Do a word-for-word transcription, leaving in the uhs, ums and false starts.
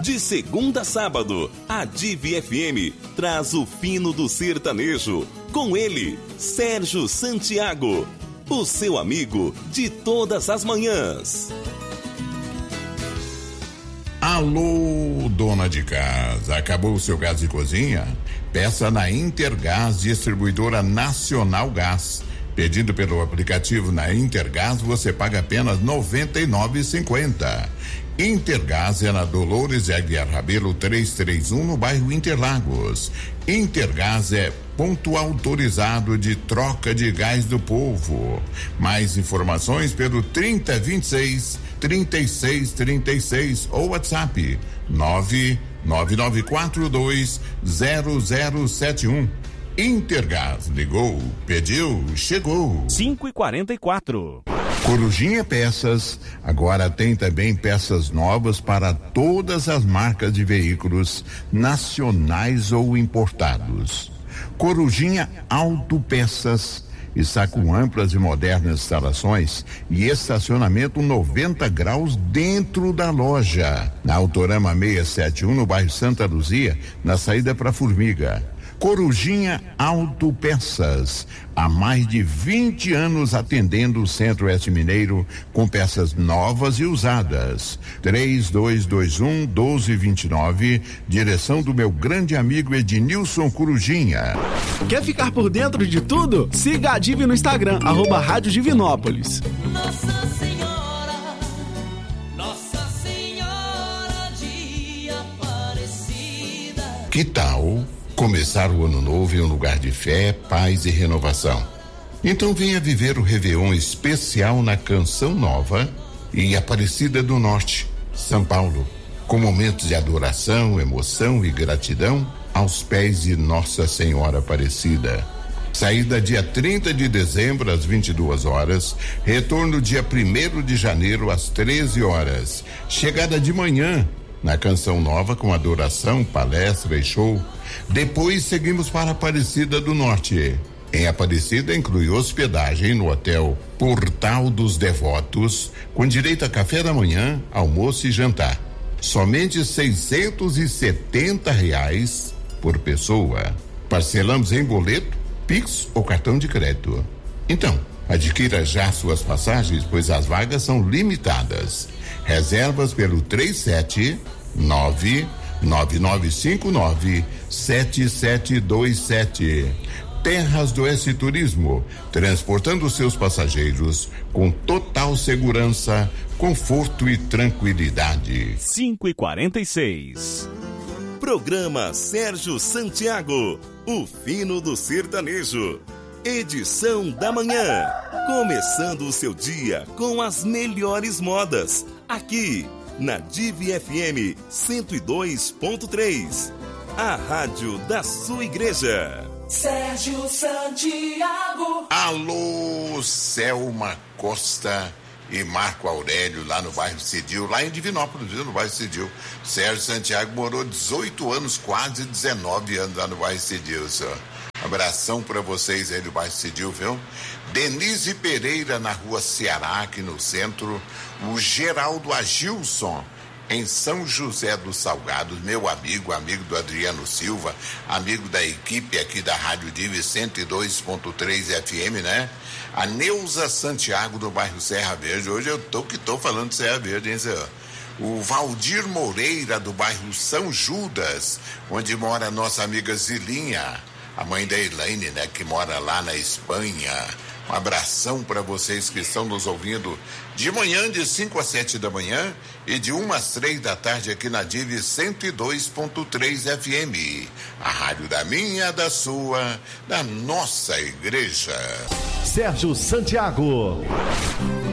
De segunda a sábado, a Divi F M traz o fino do sertanejo. Com ele, Sérgio Santiago, o seu amigo de todas as manhãs. Alô, dona de casa, acabou o seu gás de cozinha? Peça na Intergás, distribuidora Nacional Gás. Pedindo pelo aplicativo na Intergás, você paga apenas noventa e nove reais e cinquenta centavos. Intergás é na Dolores Aguiar Rabelo trezentos e trinta e um, no bairro Interlagos. Intergás é ponto autorizado de troca de gás do povo. Mais informações pelo trinta, vinte e seis, trinta e seis, trinta e seis ou WhatsApp nove nove nove quatro dois zero zero sete um. Intergás, ligou, pediu, chegou. cinco e quarenta e quatro. Corujinha Peças agora tem também peças novas para todas as marcas de veículos nacionais ou importados. Corujinha Autopeças está com amplas e modernas instalações e estacionamento noventa graus dentro da loja. Na Autorama seiscentos e setenta e um, no bairro Santa Luzia, na saída para Formiga. Corujinha Autopeças, há mais de vinte anos atendendo o Centro-Oeste Mineiro com peças novas e usadas. três dois dois um, doze vinte e nove, direção do meu grande amigo Ednilson Corujinha. Quer ficar por dentro de tudo? Siga a Divi no Instagram, arroba Rádio Divinópolis. Nossa Senhora, Nossa Senhora de Aparecida. Que tal começar o ano novo em um lugar de fé, paz e renovação? Então venha viver o Réveillon especial na Canção Nova em Aparecida do Norte, São Paulo, com momentos de adoração, emoção e gratidão aos pés de Nossa Senhora Aparecida. Saída dia trinta de dezembro às vinte e duas horas, retorno dia primeiro de janeiro às treze horas. Chegada de manhã na Canção Nova com adoração, palestra e show. Depois seguimos para Aparecida do Norte. Em Aparecida inclui hospedagem no Hotel Portal dos Devotos, com direito a café da manhã, almoço e jantar. Somente seiscentos e setenta reais por pessoa. Parcelamos em boleto, Pix ou cartão de crédito. Então, adquira já suas passagens, pois as vagas são limitadas. Reservas pelo três sete nove nove nove cinco nove sete sete dois sete. Terras do Oeste Turismo, transportando seus passageiros com total segurança, conforto e tranquilidade. cinco e quarenta e seis. Programa Sérgio Santiago, o fino do sertanejo. Edição da manhã. Começando o seu dia com as melhores modas. Aqui na Divi F M cento e dois ponto três. A rádio da sua igreja. Sérgio Santiago. Alô, Selma Costa e Marco Aurélio, lá no bairro Cidil, lá em Divinópolis, viu? No bairro Cidil. Sérgio Santiago morou dezoito anos, quase dezenove anos lá no bairro Cidil, senhor. Abração pra vocês aí do bairro Cidil, viu? Denise Pereira na rua Ceará, aqui no centro. O Geraldo Agilson em São José dos Salgados, meu amigo, amigo do Adriano Silva, amigo da equipe aqui da Rádio Divi cento e dois ponto três F M, né? A Neuza Santiago do bairro Serra Verde. Hoje eu tô que tô falando de Serra Verde, hein, senhor? O Valdir Moreira do bairro São Judas, onde mora a nossa amiga Zilinha, a mãe da Elaine, né, que mora lá na Espanha. Um abração para vocês que estão nos ouvindo de manhã, de cinco às sete da manhã e de uma às três da tarde aqui na Divi cento e dois ponto três F M. A rádio da minha, da sua, da nossa igreja. Sérgio Santiago.